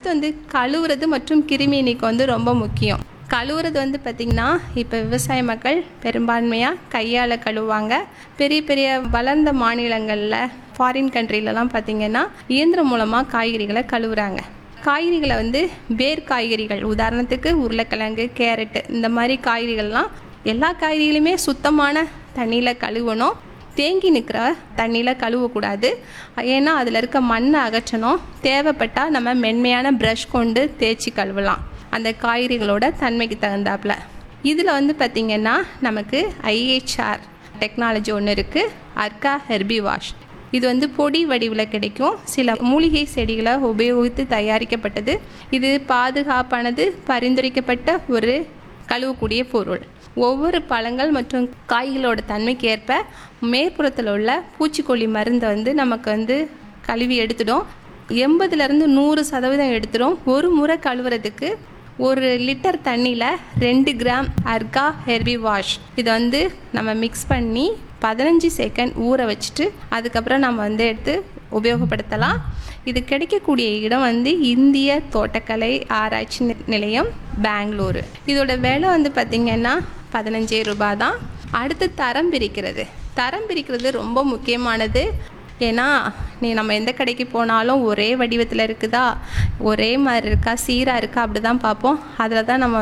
அடுத்து கழுவுறது மற்றும் கிருமி நீக்கம் ரொம்ப முக்கியம். கழுவுறது பார்த்திங்கன்னா இப்போ விவசாய மக்கள் பெரும்பான்மையாக கையால் கழுவுவாங்க. பெரிய பெரிய வளர்ந்த மாநிலங்களில் ஃபாரின் கண்ட்ரிலலாம் பார்த்திங்கன்னா இயந்திரம் மூலமாக காய்கறிகளை கழுவுறாங்க. காய்கறிகளை வேர் காய்கறிகள், உதாரணத்துக்கு உருளைக்கிழங்கு, கேரட்டு, இந்த மாதிரி காய்கறிகள்லாம் எல்லா காய்கறிகளுமே சுத்தமான தண்ணியில் கழுவணும். தேங்கி நிற்கிற தண்ணியில் கழுவக்கூடாது. ஏன்னா அதில் இருக்க மண்ணை அகற்றணும். தேவைப்பட்டால் நம்ம மென்மையான ப்ரஷ் கொண்டு தேய்ச்சி கழுவலாம் அந்த காய்கறிகளோட தன்மைக்கு தகுந்தாப்புல. இதில் பார்த்திங்கன்னா நமக்கு IHR டெக்னாலஜி ஒன்று இருக்குது, அர்கா ஹெர்பி வாஷ். இது பொடி வடிவில் கிடைக்கும். சில மூலிகை செடிகளை உபயோகித்து தயாரிக்கப்பட்டது. இது பாதுகாப்பானது, பரிந்துரைக்கப்பட்ட ஒரு கழுவக்கூடிய பொருள். ஒவ்வொரு பழங்கள் மற்றும் காய்களோட தன்மைக்கு ஏற்ப மேற்புறத்தில் உள்ள பூச்சிக்கொல்லி மருந்தை நமக்கு கழுவி எடுத்துடும். 80% 100% எடுத்துடும். ஒரு முறை கழுவுறதுக்கு 1 லிட்டர் தண்ணியில் 2 கிராம் அர்கா ஹெர்பி வாஷ் இதை நம்ம மிக்ஸ் பண்ணி 15 செகண்ட் ஊற வச்சுட்டு அதுக்கப்புறம் நம்ம எடுத்து உபயோகப்படுத்தலாம். இது கிடைக்கக்கூடிய இடம் இந்திய தோட்டக்கலை ஆராய்ச்சி நிலையம், பெங்களூரு. இதோட விலை பார்த்திங்கன்னா 15 ரூபாய் தான். அடுத்து தரம் பிரிக்கிறது ரொம்ப முக்கியமானது. ஏன்னா நம்ம எந்த கடைக்கு போனாலும் ஒரே வடிவத்தில் இருக்குதா, ஒரே மாதிரி இருக்கா, சீராக இருக்கா, அப்படி தான் பார்ப்போம். அதில் தான் நம்ம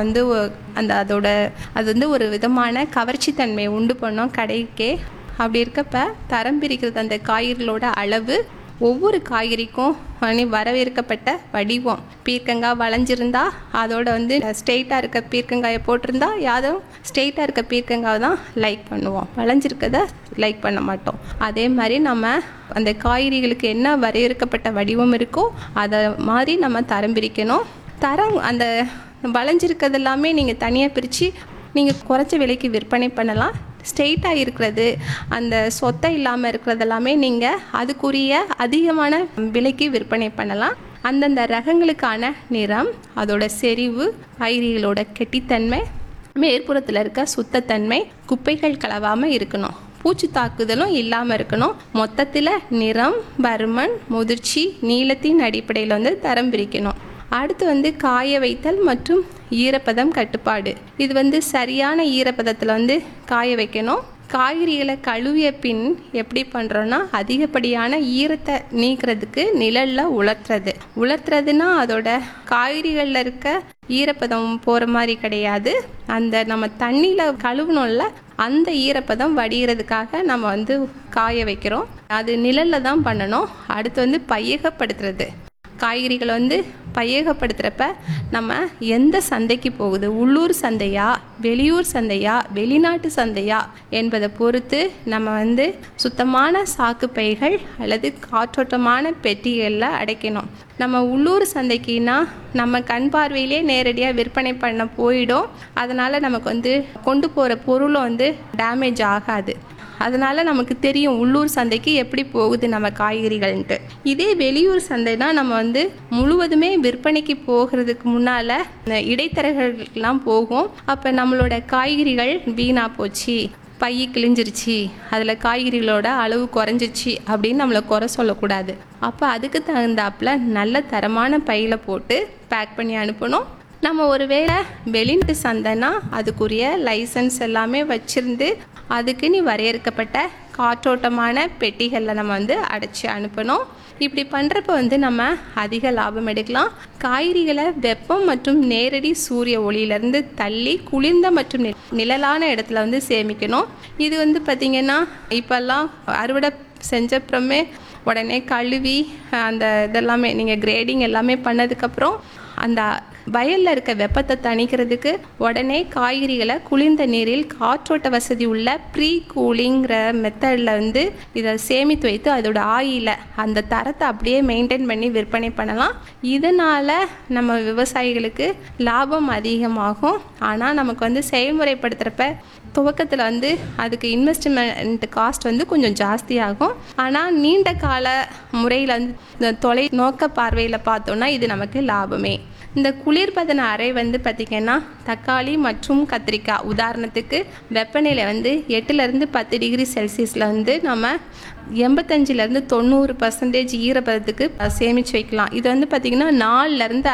அது ஒரு விதமான கவர்ச்சி தன்மையை உண்டு பண்ணோம் கடைக்கே. அப்படி இருக்கப்ப தரம் பிரிக்கிறது அந்த காய்கறிகளோட அளவு, ஒவ்வொரு காய்கறிக்கும் வரவேற்கப்பட்ட வடிவம். பீர்க்கங்காய் வளைஞ்சிருந்தா அதோட ஸ்ட்ரெயிட்டாக இருக்க பீர்க்கங்காயை போட்டிருந்தா யாரும் ஸ்ட்ரெயிட்டாக இருக்க பீர்க்கங்காய் தான் லைக் பண்ணுவோம், வளைஞ்சிருக்கதை லைக் பண்ண மாட்டோம். அதே மாதிரி நம்ம அந்த காய்கறிகளுக்கு என்ன வரையறுக்கப்பட்ட வடிவம் இருக்கோ அதை மாதிரி நம்ம தரம் பிரிக்கணும். அந்த வளைஞ்சிருக்கிறது எல்லாமே நீங்கள் தனியாக பிரித்து நீங்கள் குறைச்ச விலைக்கு விற்பனை பண்ணலாம். ஸ்ட்ரெயிட்டாக இருக்கிறது, அந்த சொத்தை இல்லாமல் இருக்கிறது எல்லாமே நீங்கள் அதுக்குரிய அதிகமான விலைக்கு விற்பனை பண்ணலாம். அந்தந்த ரகங்களுக்கான நிறம், அதோட செறிவு, காய்கறிகளோட கெட்டித்தன்மை, மேற்புறத்தில் இருக்க சுத்தத்தன்மை, குப்பைகள் கலவாமல் இருக்கணும், பூச்சி தாக்குதலும் இல்லாமல் இருக்கணும். மொத்தத்தில் நிறம், பருமன், முதிர்ச்சி, நீளத்தின் அடிப்படையில் தரம் பிரிக்கணும். அடுத்து காய வைத்தல் மற்றும் ஈரப்பதம் கட்டுப்பாடு. இது சரியான ஈரப்பதத்தில் காய வைக்கணும். காய்கறிகளை கழுவிய பின் எப்படி பண்ணுறோன்னா, அதிகப்படியான ஈரத்தை நீக்கிறதுக்கு நிழலில் உலர்த்துறதுன்னா அதோட காய்கறிகளில் இருக்க ஈரப்பதம் போகிற மாதிரி கிடையாது. நம்ம தண்ணியில் கழுவணும்ல, அந்த ஈரப்பதம் வடிகிறதுக்காக நம்ம காய வைக்கிறோம். அது நிழலில் தான் பண்ணணும். அடுத்து பையகப்படுத்துறது. காய்கறிகளை பையகப்படுத்துகிறப்ப நம்ம எந்த சந்தைக்கு போகுது, உள்ளூர் சந்தையா, வெளியூர் சந்தையா, வெளிநாட்டு சந்தையா என்பதை பொறுத்து நம்ம சுத்தமான சாக்கு பைகள் அல்லது காற்றோட்டமான பெட்டிகளில் அடைக்கணும். நம்ம உள்ளூர் சந்தைக்குன்னா நம்ம கண் பார்வையிலே நேரடியாக விற்பனை பண்ண போயிடும். அதனால் நமக்கு கொண்டு போகிற பொருளும் டேமேஜ் ஆகாது. அதனால் நமக்கு தெரியும் உள்ளூர் சந்தைக்கு எப்படி போகுது நம்ம காய்கறிகள்ன்ட்டு. இதே வெளியூர் சந்தைனா நம்ம முழுவதுமே விற்பனைக்கு போகிறதுக்கு முன்னால் இடைத்தரகர்கள்லாம் போகும். அப்போ நம்மளோட காய்கறிகள் வீணாக போச்சு, பை கிழிஞ்சிருச்சு, அதில் காய்கறிகளோட அளவு குறைஞ்சிச்சு அப்படின்னு நம்மளை குறை சொல்லக்கூடாது. அப்போ அதுக்கு தகுந்தாப்பில் நல்ல தரமான பையில் போட்டு பேக் பண்ணி அனுப்பணும். நம்ம ஒருவேளை வெளிநாட்டு சந்தைனா அதுக்குரிய லைசன்ஸ் எல்லாமே வச்சுருந்து அதுக்குன்னு வரையறுக்கப்பட்ட காற்றோட்டமான பெட்டிகளில் நம்ம அடைச்சி அனுப்பணும். இப்படி பண்ணுறப்ப நம்ம அதிக லாபம் எடுக்கலாம். காய்கறிகளை வெப்பம் மற்றும் நேரடி சூரிய ஒளியிலேருந்து தள்ளி குளிர்ந்த மற்றும் நிழலான இடத்துல சேமிக்கணும். இது பார்த்திங்கன்னா இப்போல்லாம் அறுவடை செஞ்சப்புறமே உடனே கழுவி அந்த இதெல்லாமே நீங்கள் கிரேடிங் எல்லாமே பண்ணதுக்கப்புறம் அந்த வயலில் இருக்க வெப்பத்தை தணிக்கிறதுக்கு உடனே காய்கறிகளை குளிர்ந்த நீரில் காற்றோட்ட வசதி உள்ள ப்ரீ கூலிங்கிற மெத்தடில் இதை சேமித்து வைத்து அதோட ஆயில அந்த தரத்தை அப்படியே மெயின்டைன் பண்ணி விற்பனை பண்ணலாம். இதனால் நம்ம விவசாயிகளுக்கு லாபம் அதிகமாகும். ஆனால் நமக்கு செயல்முறைப்படுத்துகிறப்ப துவக்கத்தில் அதுக்கு இன்வெஸ்ட்மெண்ட் காஸ்ட் கொஞ்சம் ஜாஸ்தியாகும். ஆனால் நீண்ட கால முறையில் தொலைநோக்க பார்வையில் பார்த்தோன்னா இது நமக்கு லாபமே. இந்த குளிர்பதன அறை பார்த்திங்கன்னா தக்காளி மற்றும் கத்திரிக்காய் உதாரணத்துக்கு வெப்பநிலை 8லேருந்து 10 டிகிரி செல்சியஸில் நம்ம 85லேருந்து 90% ஈரப்பதத்துக்கு சேமித்து வைக்கலாம். இது பார்த்திங்கன்னா 4லேருந்து